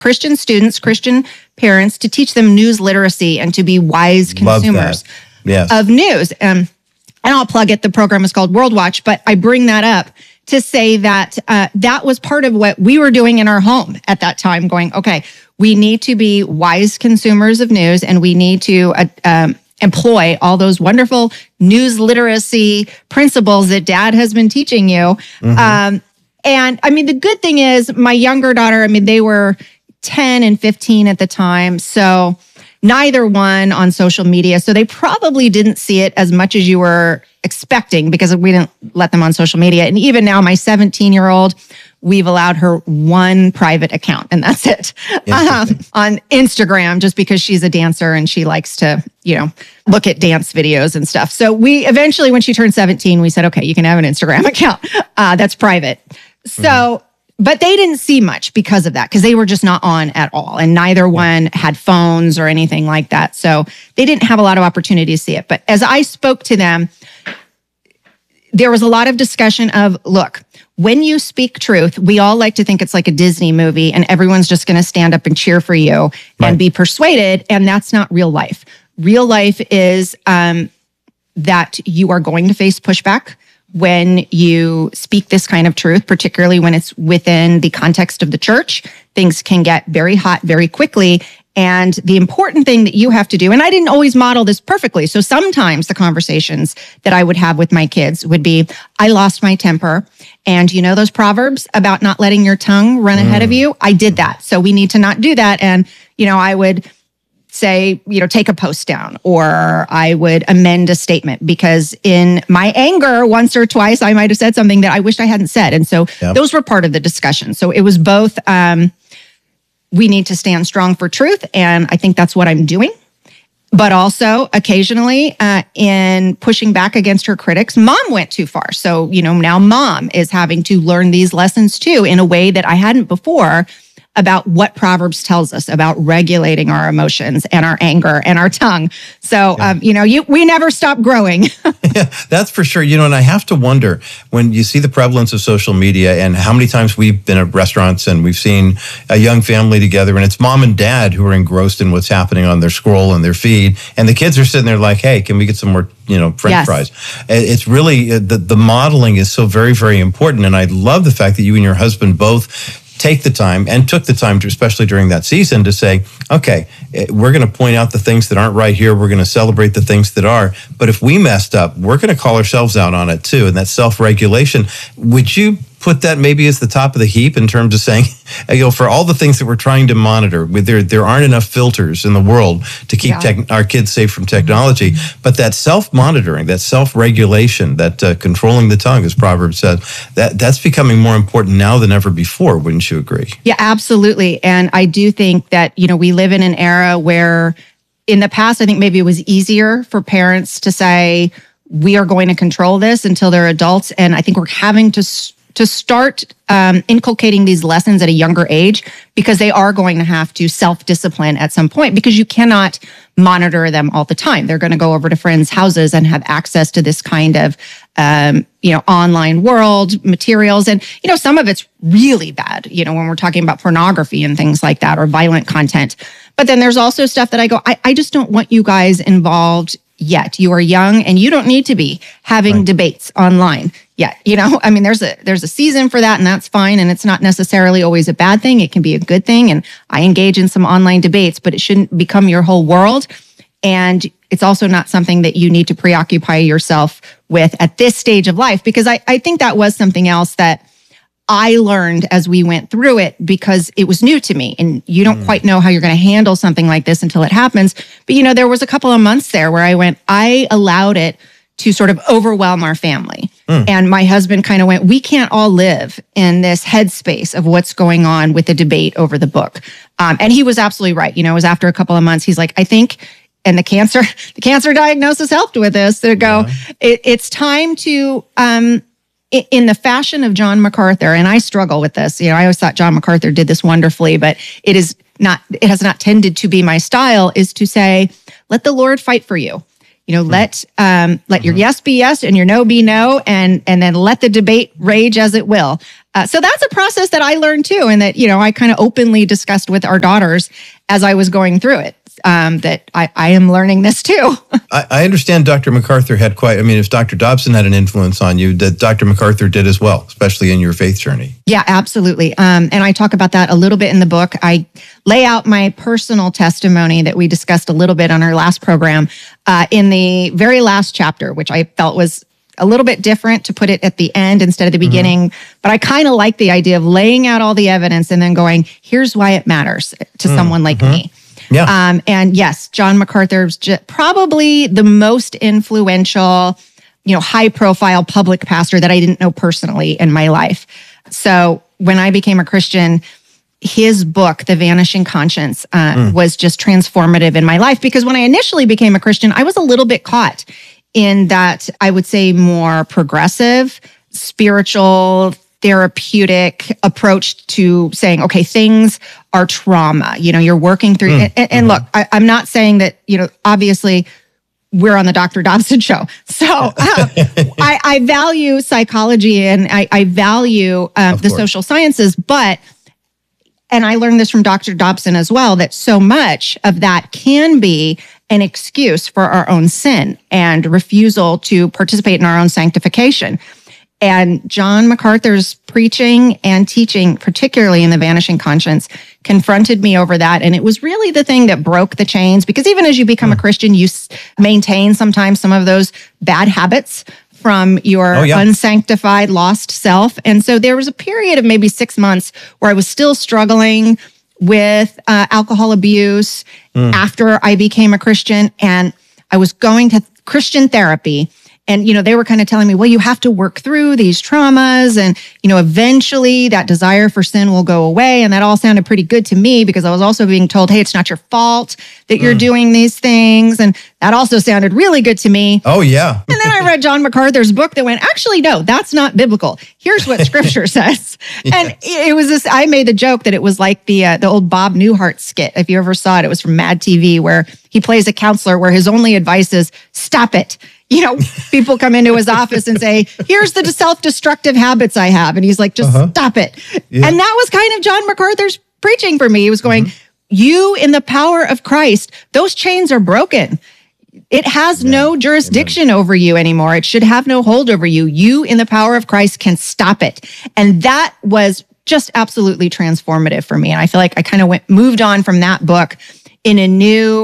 Christian students, Christian parents, to teach them news literacy and to be wise consumers of news. And I'll plug it. The program is called World Watch, but I bring that up to say that that was part of what we were doing in our home at that time, going, okay, we need to be wise consumers of news, and we need to employ all those wonderful news literacy principles that Dad has been teaching you. And I mean, the good thing is my younger daughter, I mean, they were 10 and 15 at the time. So neither one on social media. So they probably didn't see it as much as you were expecting, because we didn't let them on social media. And even now, my 17-year-old, we've allowed her one private account, and that's it, on Instagram, just because she's a dancer and she likes to, look at dance videos and stuff. So we eventually, when she turned 17, we said, okay, you can have an Instagram account that's private. So, but they didn't see much because of that, because they were just not on at all. And neither one had phones or anything like that. So they didn't have a lot of opportunity to see it. But as I spoke to them, there was a lot of discussion of, look, when you speak truth, we all like to think it's like a Disney movie and everyone's just going to stand up and cheer for you and be persuaded. And that's not real life. Real life is that you are going to face pushback when you speak this kind of truth, particularly when it's within the context of the church. Things can get very hot very quickly. And the important thing that you have to do, and I didn't always model this perfectly. So sometimes the conversations that I would have with my kids would be, I lost my temper. And you know those proverbs about not letting your tongue run ahead of you? I did that. So we need to not do that. And, I would say, take a post down, or I would amend a statement, because in my anger, once or twice, I might have said something that I wished I hadn't said. And so those were part of the discussion. So it was both, we need to stand strong for truth. And I think that's what I'm doing. But also occasionally in pushing back against her critics, Mom went too far. So, now Mom is having to learn these lessons too, in a way that I hadn't before, about what Proverbs tells us about regulating our emotions and our anger and our tongue. So, we never stop growing. Yeah, that's for sure. And I have to wonder, when you see the prevalence of social media and how many times we've been at restaurants and we've seen a young family together, and it's mom and dad who are engrossed in what's happening on their scroll and their feed, and the kids are sitting there like, hey, can we get some more, French fries? It's really, the modeling is so very, very important. And I love the fact that you and your husband both take the time, and took the time to, especially during that season, to say, okay, we're going to point out the things that aren't right here. We're going to celebrate the things that are. But if we messed up, we're going to call ourselves out on it too. And that self-regulation, would you put that maybe as the top of the heap in terms of saying, for all the things that we're trying to monitor, there aren't enough filters in the world to keep our kids safe from technology. But that self-monitoring, that self-regulation, that controlling the tongue, as Proverbs said, that's becoming more important now than ever before. Wouldn't you agree? Yeah, absolutely. And I do think that, we live in an era where in the past, I think maybe it was easier for parents to say, we are going to control this until they're adults. And I think we're having to start inculcating these lessons at a younger age, because they are going to have to self-discipline at some point, because you cannot monitor them all the time. They're going to go over to friends' houses and have access to this kind of, online world materials. And, some of it's really bad, when we're talking about pornography and things like that, or violent content. But then there's also stuff that I go, I just don't want you guys involved yet. You are young and you don't need to be having debates online yet. There's a season for that, and that's fine. And it's not necessarily always a bad thing. It can be a good thing. And I engage in some online debates, but it shouldn't become your whole world. And it's also not something that you need to preoccupy yourself with at this stage of life, because I think that was something else that I learned as we went through it, because it was new to me, and you don't quite know how you're going to handle something like this until it happens. But, there was a couple of months there where I allowed it to sort of overwhelm our family. And my husband kind of went, we can't all live in this headspace of what's going on with the debate over the book. And he was absolutely right. It was after a couple of months, he's like, I think, and the cancer diagnosis helped with this, to go, it's time to, in the fashion of John MacArthur, and I struggle with this. I always thought John MacArthur did this wonderfully, but it has not tended to be my style, is to say, let the Lord fight for you. Let your yes be yes and your no be no, and then let the debate rage as it will. So that's a process that I learned too, and that, I kind of openly discussed with our daughters as I was going through it, that I am learning this too. I understand Dr. MacArthur had if Dr. Dobson had an influence on you, that Dr. MacArthur did as well, especially in your faith journey. Yeah, absolutely. And I talk about that a little bit in the book. I lay out my personal testimony that we discussed a little bit on our last program in the very last chapter, which I felt was a little bit different to put it at the end instead of the beginning. But I kind of like the idea of laying out all the evidence and then going, here's why it matters to someone like me. Yeah. And yes, John MacArthur's probably the most influential, high profile public pastor that I didn't know personally in my life. So when I became a Christian, his book, The Vanishing Conscience, was just transformative in my life, because when I initially became a Christian, I was a little bit caught in that, I would say, more progressive, spiritual, therapeutic approach to saying, okay, things are trauma. You're working through, and look, I'm not saying that, obviously we're on the Dr. Dobson show. So I value psychology and I value the social sciences, and I learned this from Dr. Dobson as well, that so much of that can be an excuse for our own sin and refusal to participate in our own sanctification. And John MacArthur's preaching and teaching, particularly in The Vanishing Conscience, confronted me over that. And it was really the thing that broke the chains, because even as you become a Christian, you maintain sometimes some of those bad habits from your unsanctified, lost self. And so there was a period of maybe 6 months where I was still struggling with alcohol abuse after I became a Christian. And I was going to Christian therapy. And, they were kind of telling me, well, you have to work through these traumas and, eventually that desire for sin will go away. And that all sounded pretty good to me, because I was also being told, hey, it's not your fault that you're doing these things. And that also sounded really good to me. Oh, yeah. And then I read John MacArthur's book that went, actually, no, that's not biblical. Here's what scripture says. Yes. And it was this, I made the joke that it was like the old Bob Newhart skit. If you ever saw it, it was from Mad TV, where he plays a counselor where his only advice is, stop it. People come into his office and say, here's the self-destructive habits I have. And he's like, just stop it. Yeah. And that was kind of John MacArthur's preaching for me. He was going, you in the power of Christ, those chains are broken. It has no jurisdiction over you anymore. It should have no hold over you. You in the power of Christ can stop it. And that was just absolutely transformative for me. And I feel like I kind of moved on from that book in a new,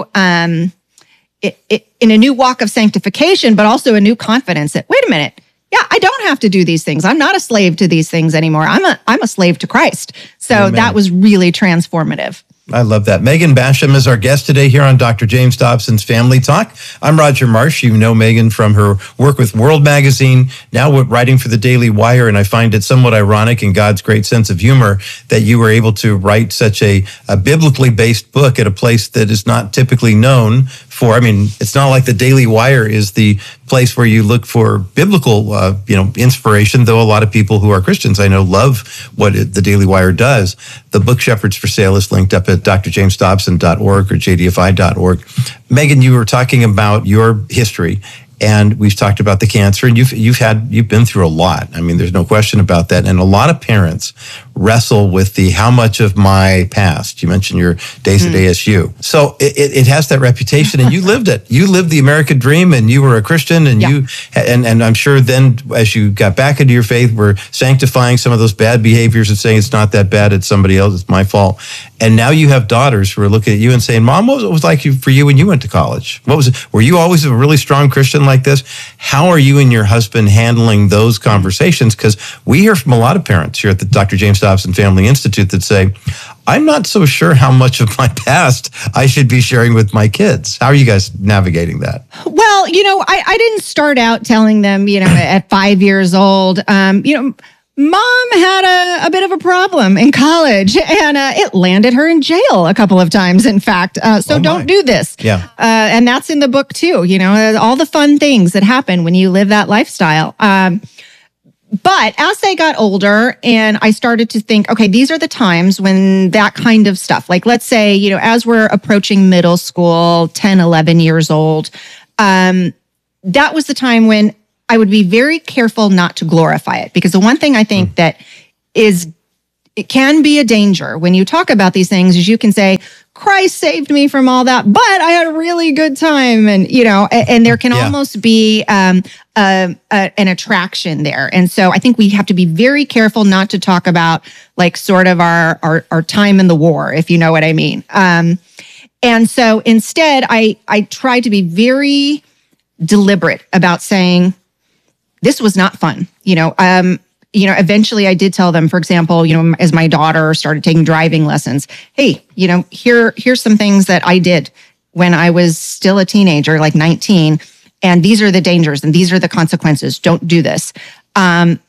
in a new walk of sanctification, but also a new confidence that, wait a minute, I don't have to do these things. I'm not a slave to these things anymore. I'm a slave to Christ. So that was really transformative. I love that. Megan Basham is our guest today here on Dr. James Dobson's Family Talk. I'm Roger Marsh. You know Megan from her work with World Magazine, now writing for the Daily Wire, and I find it somewhat ironic in God's great sense of humor that you were able to write such a biblically based book at a place that is not typically known for. It's not like the Daily Wire is the place where you look for biblical, inspiration, though a lot of people who are Christians, I know, love what the Daily Wire does. The book Shepherds for Sale is linked up at drjamesdobson.org or jdfi.org. Megan, you were talking about your history, and we've talked about the cancer, and you've been through a lot. There's no question about that. And a lot of parents wrestle with the how much of my past. You mentioned your days at ASU. So it has that reputation, and you lived it. You lived the American dream, and you were a Christian, and and I'm sure then as you got back into your faith, were sanctifying some of those bad behaviors and saying it's not that bad, it's somebody else, it's my fault. And now you have daughters who are looking at you and saying, Mom, what was it like for you when you went to college? Were you always a really strong Christian like this? How are you and your husband handling those conversations? Because we hear from a lot of parents here at the Dr. James Dobson Family Institute that say, I'm not so sure how much of my past I should be sharing with my kids. How are you guys navigating that? Well, I didn't start out telling them, at 5 years old, Mom had a bit of a problem in college, and it landed her in jail a couple of times, in fact. So don't do this. Yeah. And that's in the book too, all the fun things that happen when you live that lifestyle. But as I got older and I started to think, okay, these are the times when that kind of stuff, like let's say, as we're approaching middle school, 10, 11 years old, that was the time when I would be very careful not to glorify it. Because the one thing I think that it can be a danger when you talk about these things, is you can say, Christ saved me from all that, but I had a really good time. And, and there can almost be an attraction there. And so I think we have to be very careful not to talk about like sort of our time in the war, if you know what I mean. And so instead, I try to be very deliberate about saying, this was not fun. Eventually I did tell them, for example, as my daughter started taking driving lessons, hey, here's some things that I did when I was still a teenager, like 19, and these are the dangers and these are the consequences. Don't do this. And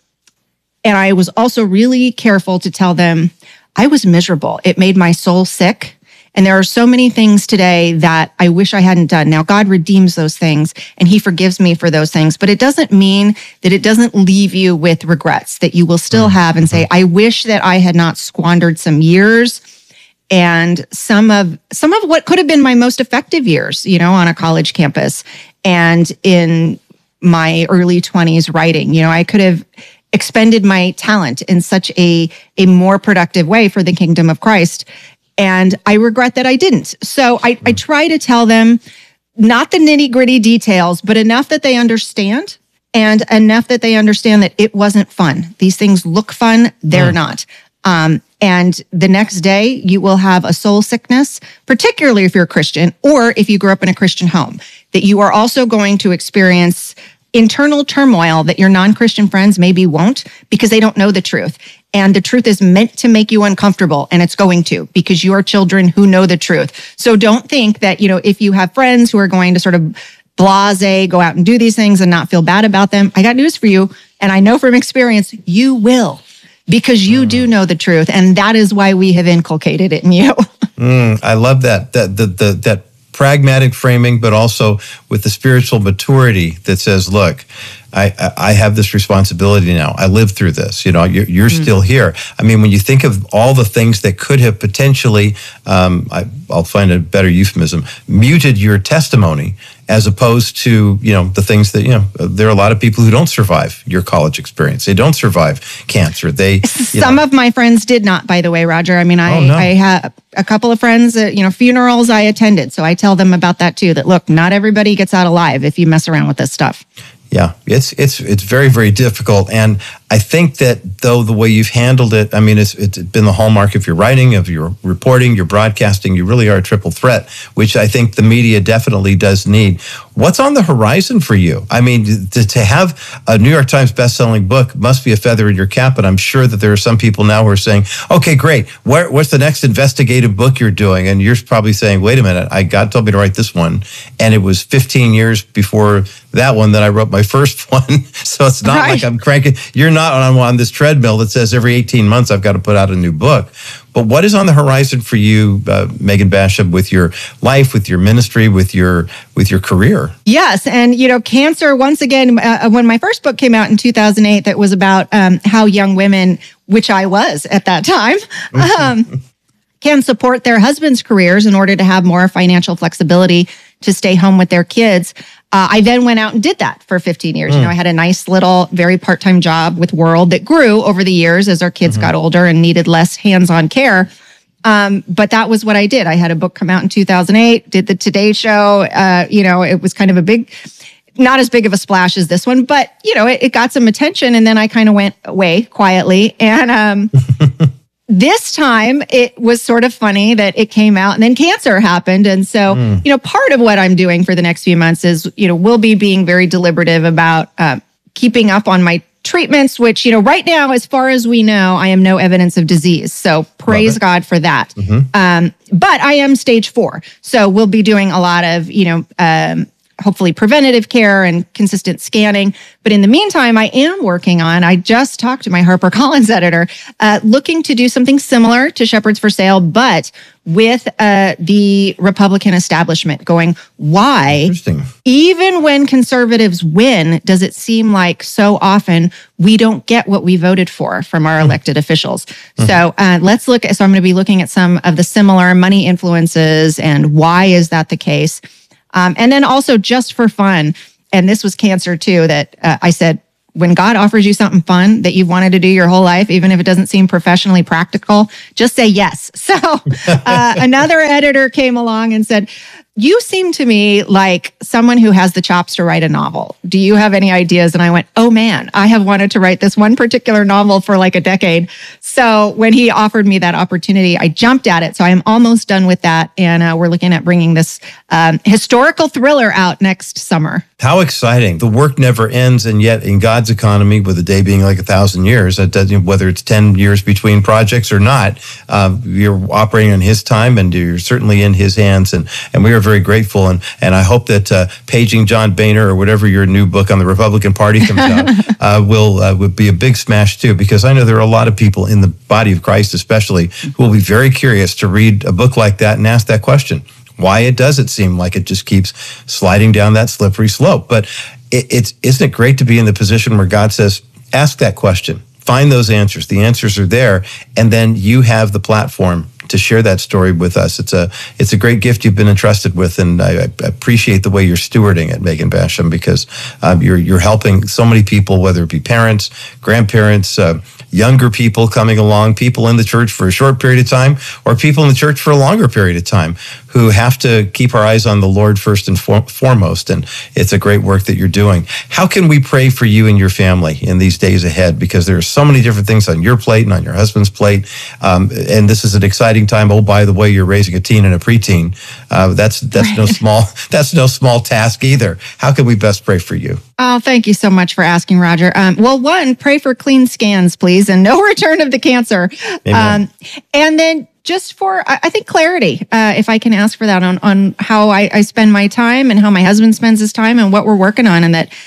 I was also really careful to tell them I was miserable. It made my soul sick. And there are so many things today that I wish I hadn't done. Now, God redeems those things and he forgives me for those things, but it doesn't mean that it doesn't leave you with regrets that you will still have and say, I wish that I had not squandered some years and some of what could have been my most effective years, on a college campus and in my early 20s writing. I could have expended my talent in such a more productive way for the kingdom of Christ. And I regret that I didn't. So I try to tell them not the nitty gritty details, but enough that they understand and enough that they understand that it wasn't fun. These things look fun. They're not. And the next day you will have a soul sickness, particularly if you're a Christian or if you grew up in a Christian home, that you are also going to experience internal turmoil that your non-Christian friends maybe won't because they don't know the truth. And the truth is meant to make you uncomfortable, and it's going to because you are children who know the truth. So don't think that, if you have friends who are going to sort of blasé, go out and do these things and not feel bad about them, I got news for you. And I know from experience, you will, because you do know the truth. And that is why we have inculcated it in you. I love that. That pragmatic framing, but also with the spiritual maturity that says, look, I have this responsibility now. I lived through this. You're still here. I mean, when you think of all the things that could have potentially, I'll find a better euphemism, muted your testimony, as opposed to, the things that, there are a lot of people who don't survive your college experience. They don't survive cancer. Some of my friends did not, by the way, Roger. I mean, I have a couple of friends that, funerals I attended. So I tell them about that too, that look, not everybody gets out alive if you mess around with this stuff. Yeah, it's very, very difficult. And I think that though the way you've handled it, I mean, it's been the hallmark of your writing, of your reporting, your broadcasting. You really are a triple threat, which I think the media definitely does need. What's on the horizon for you? I mean, to have a New York Times bestselling book must be a feather in your cap, but I'm sure that there are some people now who are saying, okay, great. What's the next investigative book you're doing? And you're probably saying, wait a minute, God told me to write this one. And it was 15 years before that one that I wrote my first one. So it's not like I'm cranking. You're not on this treadmill that says every 18 months I've got to put out a new book. But what is on the horizon for you, Megan Basham, with your life, with your ministry, with your career? Yes. And, cancer, once again, when my first book came out in 2008, that was about how young women, which I was at that time, can support their husbands' careers in order to have more financial flexibility to stay home with their kids. I then went out and did that for 15 years. I had a nice little, very part-time job with World that grew over the years as our kids got older and needed less hands-on care. But that was what I did. I had a book come out in 2008, did the Today Show. It was kind of not as big of a splash as this one, but, it got some attention. And then I kind of went away quietly. And this time it was sort of funny that it came out and then cancer happened. And so, part of what I'm doing for the next few months is, we'll be being very deliberative about keeping up on my treatments, which, right now, as far as we know, I am no evidence of disease. So praise God for that. But I am stage 4. So we'll be doing a lot of, hopefully preventative care and consistent scanning. But in the meantime, I am working on, I just talked to my HarperCollins editor, looking to do something similar to Shepherds for Sale, but with the Republican establishment going, why, even when conservatives win, does it seem like so often we don't get what we voted for from our elected officials? So let's look at, so I'm going to be looking at some of the similar money influences and why is that the case? And then also just for fun, and this was cancer too, that I said, when God offers you something fun that you've wanted to do your whole life, even if it doesn't seem professionally practical, just say yes. So another editor came along and said, you seem to me like someone who has the chops to write a novel. Do you have any ideas? And I went, oh man, I have wanted to write this one particular novel for like a decade. So when he offered me that opportunity, I jumped at it. So I am almost done with that. And we're looking at bringing this historical thriller out next summer. How exciting. The work never ends. And yet in God's economy, with a day being like 1,000 years, whether it's 10 years between projects or not, you're operating on his time and you're certainly in his hands. And we are very grateful. And I hope that Paging John Boehner or whatever your new book on the Republican Party comes out will be a big smash too, because I know there are a lot of people in the body of Christ especially who will be very curious to read a book like that and ask that question. Why does it seem like it just keeps sliding down that slippery slope? But isn't it great to be in the position where God says, ask that question, find those answers. The answers are there, and then you have the platform to share that story with us. It's a great gift you've been entrusted with, and I appreciate the way you're stewarding it, Megan Basham, because you're helping so many people, whether it be parents, grandparents, younger people coming along, people in the church for a short period of time, or people in the church for a longer period of time, who have to keep our eyes on the Lord first and foremost. And it's a great work that you're doing. How can we pray for you and your family in these days ahead? Because there are so many different things on your plate and on your husband's plate. And this is an exciting time. Oh, by the way, you're raising a teen and a preteen. That's right. no small task either. How can we best pray for you? Oh, thank you so much for asking, Roger. Well, one, pray for clean scans, please, and no return of the cancer. And then just for, I think, clarity, if I can ask for that on how I spend my time and how my husband spends his time and what we're working on, and that,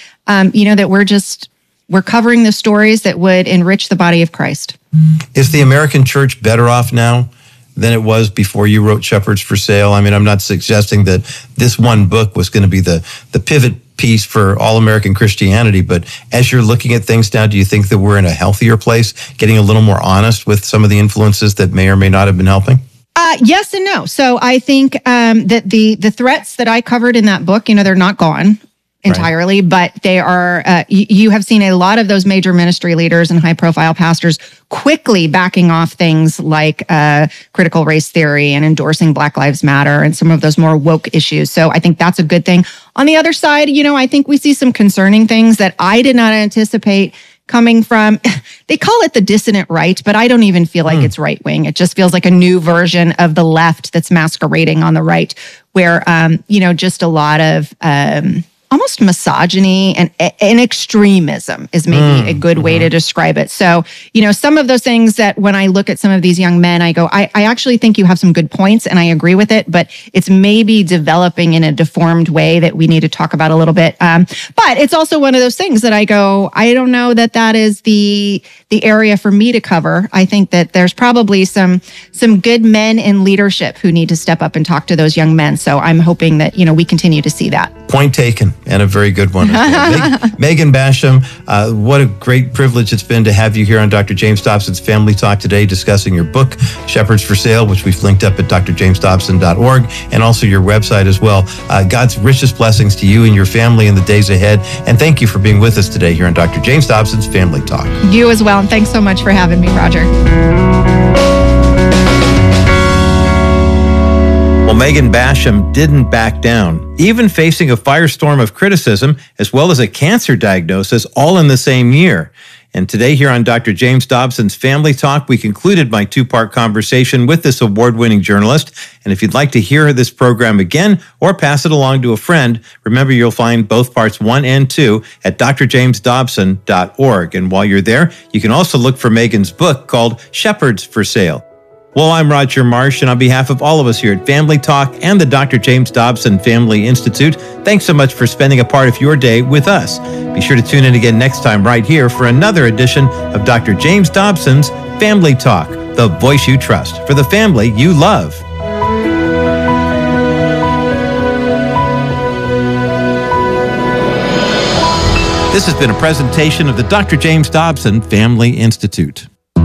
that we're covering the stories that would enrich the body of Christ. Is the American church better off now than it was before you wrote Shepherds for Sale? I mean, I'm not suggesting that this one book was going to be the pivot piece for all American Christianity, but as you're looking at things now, do you think that we're in a healthier place, getting a little more honest with some of the influences that may or may not have been helping? Yes and no. So I think that the threats that I covered in that book, they're not gone entirely, right, but they are, you have seen a lot of those major ministry leaders and high-profile pastors quickly backing off things like critical race theory and endorsing Black Lives Matter and some of those more woke issues. So I think that's a good thing. On the other side, I think we see some concerning things that I did not anticipate coming from, they call it the dissident right, but I don't even feel like it's right wing. It just feels like a new version of the left that's masquerading on the right, where, just a lot of almost misogyny and extremism is maybe a good way to describe it. So, some of those things that when I look at some of these young men, I go, I actually think you have some good points and I agree with it, but it's maybe developing in a deformed way that we need to talk about a little bit. But it's also one of those things that I go, I don't know that is the area for me to cover. I think that there's probably some good men in leadership who need to step up and talk to those young men. So I'm hoping that, we continue to see that. Point taken, and a very good one. Megan Basham, what a great privilege it's been to have you here on Dr. James Dobson's Family Talk today, discussing your book, Shepherds for Sale, which we've linked up at drjamesdobson.org, and also your website as well. God's richest blessings to you and your family in the days ahead. And thank you for being with us today here on Dr. James Dobson's Family Talk. You as well, and thanks so much for having me, Roger. Well, Megan Basham didn't back down, even facing a firestorm of criticism as well as a cancer diagnosis all in the same year. And today here on Dr. James Dobson's Family Talk, we concluded my two-part conversation with this award-winning journalist. And if you'd like to hear this program again or pass it along to a friend, remember you'll find both parts 1 and 2 at drjamesdobson.org. And while you're there, you can also look for Megan's book called Shepherds for Sale. Well, I'm Roger Marsh, and on behalf of all of us here at Family Talk and the Dr. James Dobson Family Institute, thanks so much for spending a part of your day with us. Be sure to tune in again next time right here for another edition of Dr. James Dobson's Family Talk, the voice you trust for the family you love. This has been a presentation of the Dr. James Dobson Family Institute.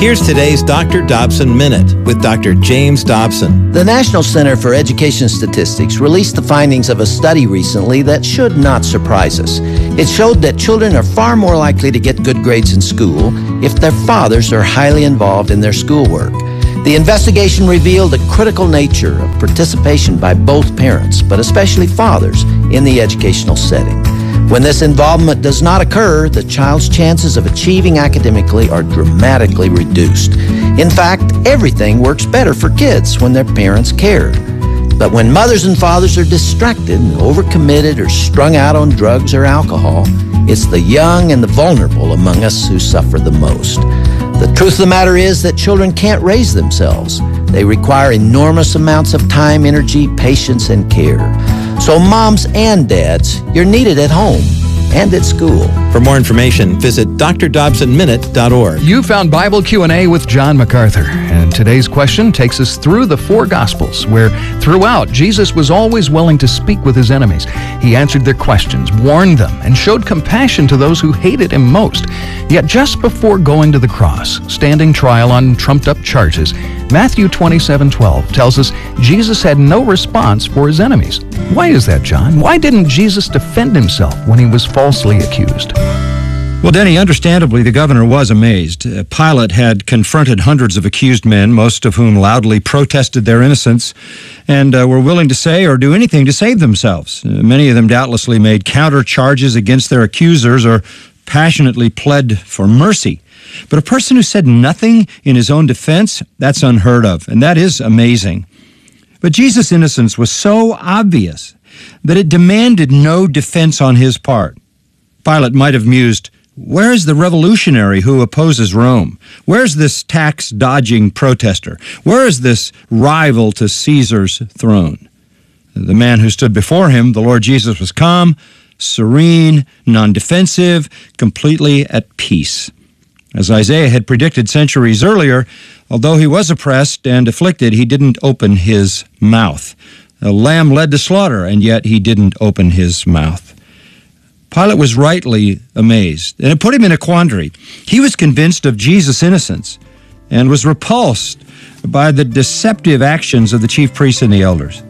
Here's today's Dr. Dobson Minute with Dr. James Dobson. The National Center for Education Statistics released the findings of a study recently that should not surprise us. It showed that children are far more likely to get good grades in school if their fathers are highly involved in their schoolwork. The investigation revealed the critical nature of participation by both parents, but especially fathers, in the educational setting. When this involvement does not occur, the child's chances of achieving academically are dramatically reduced. In fact, everything works better for kids when their parents care. But when mothers and fathers are distracted, overcommitted, or strung out on drugs or alcohol, it's the young and the vulnerable among us who suffer the most. The truth of the matter is that children can't raise themselves. They require enormous amounts of time, energy, patience, and care. So moms and dads, you're needed at home and at school. For more information, visit drdobsonminute.org. You found Bible Q&A with John MacArthur, and today's question takes us through the four Gospels, where throughout, Jesus was always willing to speak with his enemies. He answered their questions, warned them, and showed compassion to those who hated him most. Yet just before going to the cross, standing trial on trumped-up charges, Matthew 27:12 tells us Jesus had no response for his enemies. Why is that, John? Why didn't Jesus defend himself when he was falsely accused? Well, Denny, understandably, the governor was amazed. Pilate had confronted hundreds of accused men, most of whom loudly protested their innocence and were willing to say or do anything to save themselves. Many of them doubtlessly made counter charges against their accusers or passionately pled for mercy. But a person who said nothing in his own defense, that's unheard of, and that is amazing. But Jesus' innocence was so obvious that it demanded no defense on his part. Pilate might have mused, where's the revolutionary who opposes Rome? Where's this tax-dodging protester? Where is this rival to Caesar's throne? The man who stood before him, the Lord Jesus, was calm, serene, non-defensive, completely at peace. As Isaiah had predicted centuries earlier, although he was oppressed and afflicted, he didn't open his mouth. A lamb led to slaughter, and yet he didn't open his mouth. Pilate was rightly amazed, and it put him in a quandary. He was convinced of Jesus' innocence and was repulsed by the deceptive actions of the chief priests and the elders.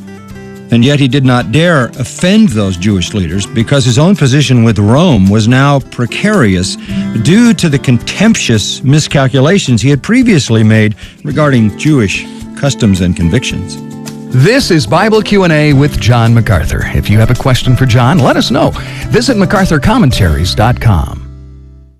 And yet he did not dare offend those Jewish leaders because his own position with Rome was now precarious due to the contemptuous miscalculations he had previously made regarding Jewish customs and convictions. This is Bible Q&A with John MacArthur. If you have a question for John, let us know. Visit MacArthurCommentaries.com.